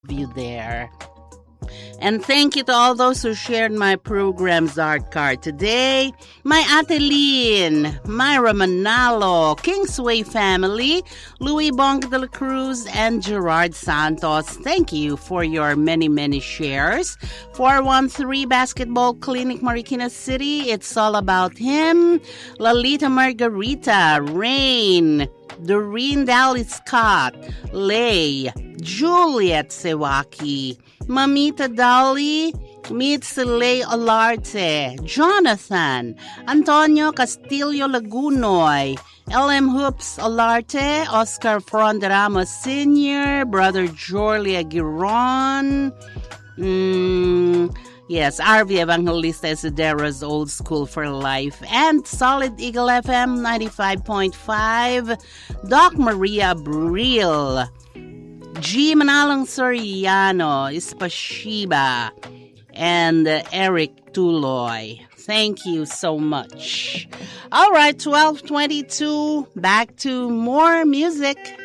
you there. And thank you to all those who shared my program's art card today. My Ate Lynn, Myra Manalo, Kingsway family, Louis Bong de la Cruz, and Gerard Santos. Thank you for your many, many shares. 413 Basketball Clinic, Marikina City. It's all about him. Lalita Margarita, Rain, Doreen Dally Scott, Lay, Juliet Sewaki, Mamita Dolly, Mitsilay Olarte, Jonathan, Antonio Castillo Lagunoy, LM Hoops Olarte, Oscar Fronderamos Sr., Brother Jorly Aguiron, yes, RV Evangelista Isidera's Old School for Life, and Solid Eagle FM 95.5, Doc Maria Bril, G. Manalang Soriano, Ispashiba, and Eric Tuloy. Thank you so much. All right, 12:22, back to more music.